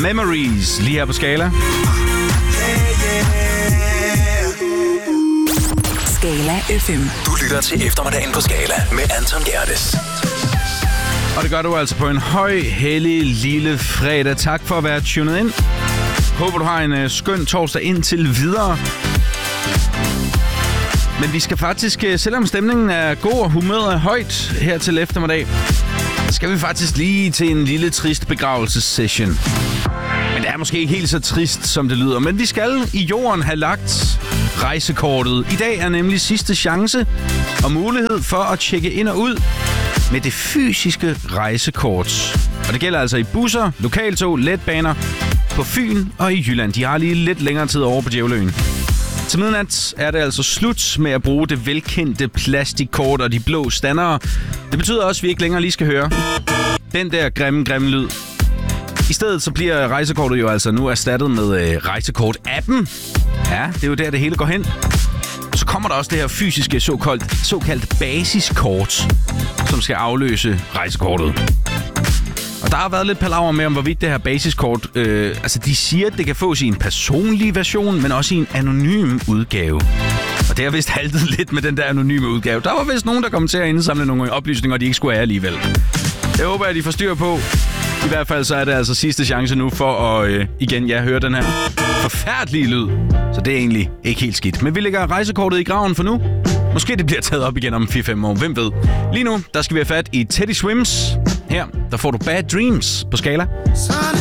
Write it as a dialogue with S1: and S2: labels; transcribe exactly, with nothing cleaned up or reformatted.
S1: Memories, lige her på Skala.
S2: Skala F M.
S3: Du lytter til eftermiddagen på Skala med Anton Gerdes.
S1: Og det gør du altså på en høj, hellig lille fredag. Tak for at være tunet ind. Håber du har en uh, skøn torsdag indtil videre. Men vi skal faktisk, selvom stemningen er god og humøret er højt her til eftermiddag, skal vi faktisk lige til en lille trist begravelsessession. Men det er måske ikke helt så trist, som det lyder. Men vi skal i jorden have lagt rejsekortet. I dag er nemlig sidste chance og mulighed for at tjekke ind og ud med det fysiske rejsekort. Og det gælder altså i busser, lokaltog, letbaner på Fyn og i Jylland. De har lige lidt længere tid over på Djævleøen. Til midnat er det altså slut med at bruge det velkendte plastikkort og de blå standere. Det betyder også, at vi ikke længere lige skal høre den der grimme, grimme lyd. I stedet så bliver rejsekortet jo altså nu erstattet med øh, rejsekort-appen. Ja, det er jo der, det hele går hen. Så kommer der også det her fysiske såkaldt, såkaldt basiskort, som skal afløse rejsekortet. Og der har været lidt palaver med om, hvorvidt det her basiskort... Øh, altså, de siger, at det kan fås i en personlig version, men også i en anonym udgave. Og det har vist haltet lidt med den der anonyme udgave. Der var vist nogen, der kom til at indsamle nogle oplysninger, de ikke skulle have alligevel. Jeg håber, at de får styr på. I hvert fald så er det altså sidste chance nu for at, øh, igen, ja, høre den her forfærdelige lyd. Så det er egentlig ikke helt skidt. Men vi lægger rejsekortet i graven for nu. Måske det bliver taget op igen om fire fem år. Hvem ved? Lige nu, der skal vi have fat i Teddy Swims. Her, der får du Bad Dreams på Skala.